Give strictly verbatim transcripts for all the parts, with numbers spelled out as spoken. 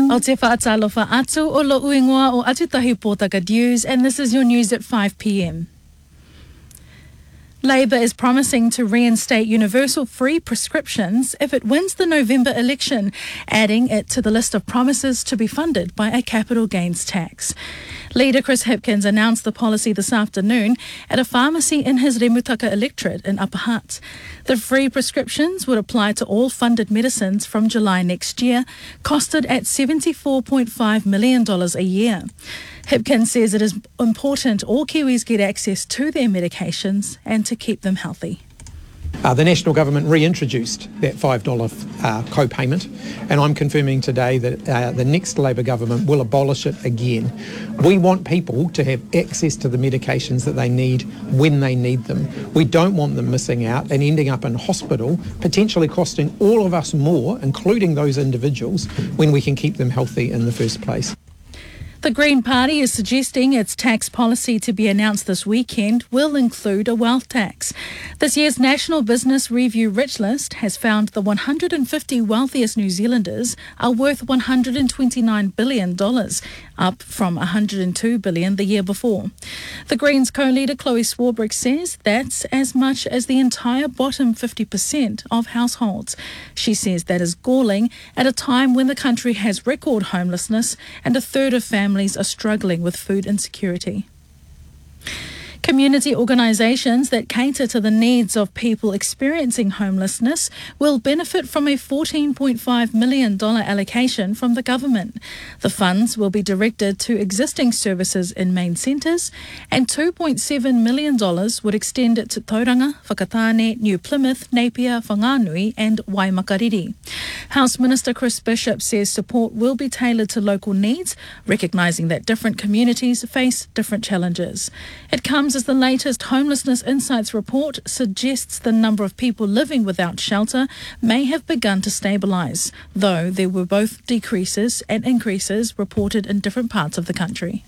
O te whaatalofa atu o lo uingoa o Atutahi Pōtaka News, and this is your news at five p m. Labour is promising to reinstate universal free prescriptions if it wins the November election, adding it to the list of promises to be funded by a capital gains tax. Leader Chris Hipkins announced the policy this afternoon at a pharmacy in his Remutaka electorate in Upper Hutt. The free prescriptions would apply to all funded medicines from July next year, costed at seventy-four point five million dollars a year. Hipkins says it is important all Kiwis get access to their medications and to keep them healthy. Uh, the National Government reintroduced that five dollars uh, co-payment, and I'm confirming today that uh, the next Labor government will abolish it again. We want people to have access to the medications that they need when they need them. We don't want them missing out and ending up in hospital, potentially costing all of us more, including those individuals, when we can keep them healthy in the first place. The Green Party is suggesting its tax policy to be announced this weekend will include a wealth tax. This year's National Business Review Rich List has found the one hundred fifty wealthiest New Zealanders are worth one hundred twenty-nine billion dollars, up from one hundred two billion dollars the year before. The Greens co-leader Chloe Swarbrick says that's as much as the entire bottom fifty percent of households. She says that is galling at a time when the country has record homelessness and a third of families Families are struggling with food insecurity. Community organisations that cater to the needs of people experiencing homelessness will benefit from a fourteen point five million dollars allocation from the government. The funds will be directed to existing services in main centres, and two point seven million dollars would extend it to Tauranga, Whakatane, New Plymouth, Napier, Whanganui and Waimakariri. House Minister Chris Bishop says support will be tailored to local needs, recognising that different communities face different challenges. It comes as the latest Homelessness Insights report suggests the number of people living without shelter may have begun to stabilise, though there were both decreases and increases reported in different parts of the country.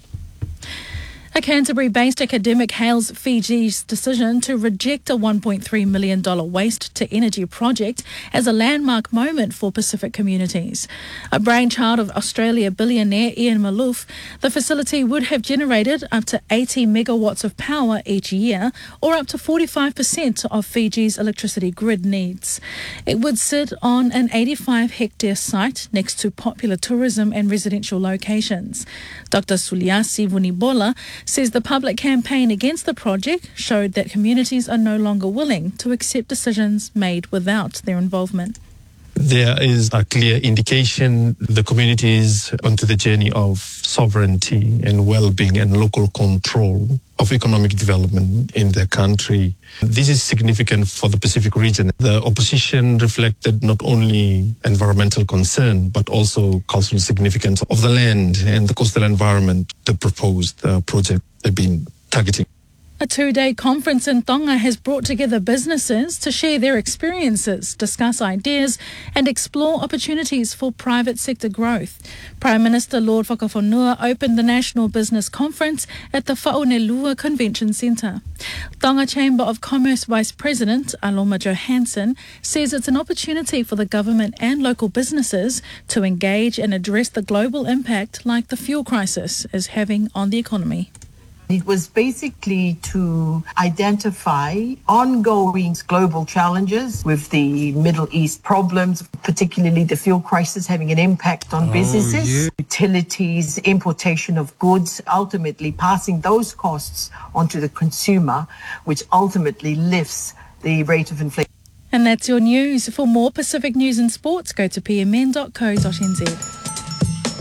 A Canterbury-based academic hails Fiji's decision to reject a one point three million dollars waste-to-energy project as a landmark moment for Pacific communities. A brainchild of Australia billionaire Ian Malouf, the facility would have generated up to eighty megawatts of power each year, or up to forty-five percent of Fiji's electricity grid needs. It would sit on an eighty-five hectare site next to popular tourism and residential locations. Doctor Suliasi Vunibola says the public campaign against the project showed that communities are no longer willing to accept decisions made without their involvement. There is a clear indication the community is onto the journey of sovereignty and well-being and local control of economic development in their country. This is significant for the Pacific region. The opposition reflected not only environmental concern, but also cultural significance of the land and the coastal environment the proposed uh, project have been targeting. A two-day conference in Tonga has brought together businesses to share their experiences, discuss ideas and explore opportunities for private sector growth. Prime Minister Lord Whakawhanua opened the National Business Conference at the Whaonelua Convention Centre. Tonga Chamber of Commerce Vice President Aloma Johansson says it's an opportunity for the government and local businesses to engage and address the global impact like the fuel crisis is having on the economy. It was basically to identify ongoing global challenges with the Middle East problems, particularly the fuel crisis having an impact on oh, businesses, yeah. utilities, importation of goods, ultimately passing those costs onto the consumer, which ultimately lifts the rate of inflation. And that's your news. For more Pacific news and sports, go to p m n dot co dot n z.